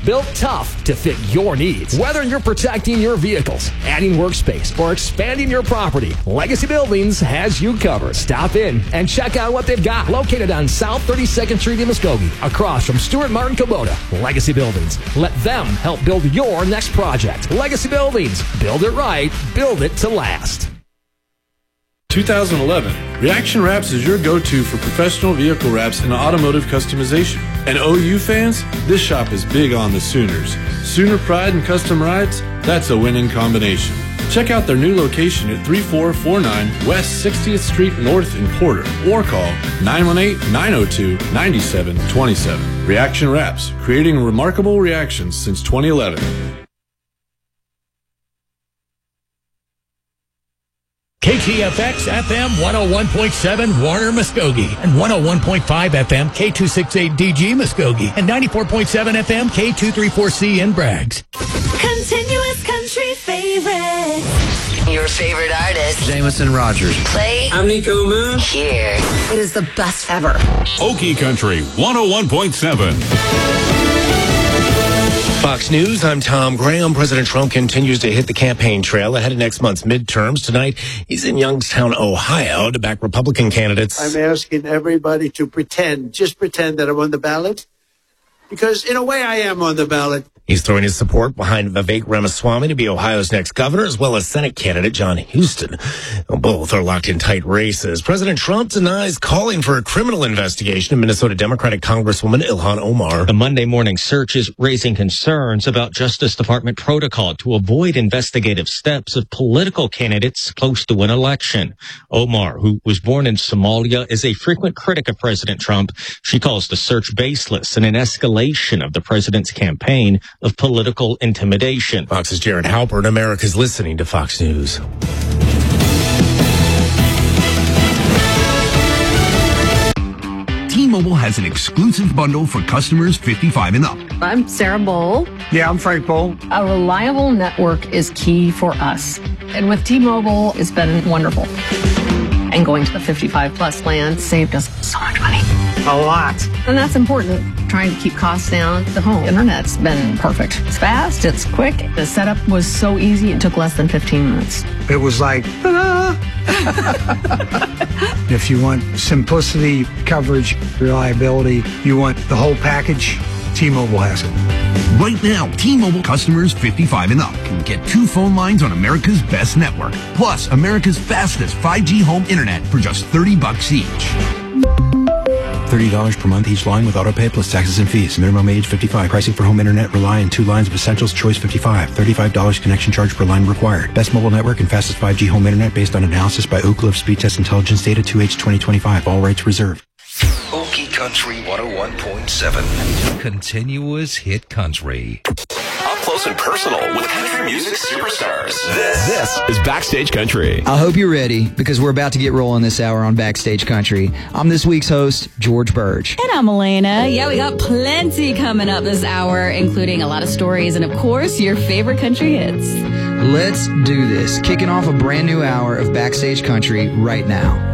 built tough to fit your needs. Whether you're protecting your vehicles, adding workspace, or expanding your property, Legacy Buildings has you covered. Stop in and check out what they've got. Located on South 32nd Street in Muskogee, across from Stuart Martin Kubota. Legacy Buildings. Let them help build your next project. Legacy Buildings. Build it right. Build it to last. 2011, Reaction Wraps is your go-to for professional vehicle wraps and automotive customization. And OU fans, this shop is big on the Sooners. Sooner pride and custom rides, that's a winning combination. Check out their new location at 3449 West 60th Street North in Porter, or call 918-902-9727. Reaction Wraps, creating remarkable reactions since 2011. KTFX FM 101.7 Warner Muskogee and 101.5 FM K268DG Muskogee and 94.7 FM K234C in Braggs. Continuous country favorite. Your favorite artist, Jameson Rogers. Play. I'm Nico Moon. Here. It is the best ever. Okie Country 101.7. Fox News, I'm Tom Graham. President Trump continues to hit the campaign trail ahead of next month's midterms. Tonight, he's in Youngstown, Ohio, to back Republican candidates. I'm asking everybody to just pretend that I'm on the ballot, because in a way I am on the ballot. He's throwing his support behind Vivek Ramaswamy to be Ohio's next governor, as well as Senate candidate John Houston. Both are locked in tight races. President Trump denies calling for a criminal investigation of Minnesota Democratic Congresswoman Ilhan Omar. The Monday morning search is raising concerns about Justice Department protocol to avoid investigative steps of political candidates close to an election. Omar, who was born in Somalia, is a frequent critic of President Trump. She calls the search baseless and an escalation of the president's campaign of political intimidation. Fox's Jared Halpern. America's listening to Fox News. T-Mobile has an exclusive bundle for customers 55 and up. I'm Sarah Bowl. Yeah, I'm Frank Bowl. A reliable network is key for us. And with T-Mobile, it's been wonderful. And going to the 55 plus plan saved us so much money. A lot. And that's important. Trying to keep costs down. The home internet's been perfect. It's fast, it's quick. The setup was so easy, it took less than 15 minutes. It was like, ta-da! If you want simplicity, coverage, reliability, you want the whole package, T-Mobile has it. Right now, T-Mobile customers 55 and up can get 2 phone lines on America's best network, plus America's fastest 5G home internet for just $30 each. $30 per month each line with autopay plus taxes and fees. Minimum age 55. Pricing for home internet rely on 2 lines of Essentials Choice 55. $35 connection charge per line required. Best mobile network and fastest 5G home internet based on analysis by Oak Cliff Speed Test Intelligence Data 2H 2025. All rights reserved. Okie Country 101.7. Continuous hit country. Up close and personal with country music superstars. This is Backstage Country. I hope you're ready, because we're about to get rolling this hour on Backstage Country. I'm this week's host, George Burge. And I'm Elena. Yeah, we got plenty coming up this hour, including a lot of stories and, of course, your favorite country hits. Let's do this. Kicking off a brand new hour of Backstage Country right now.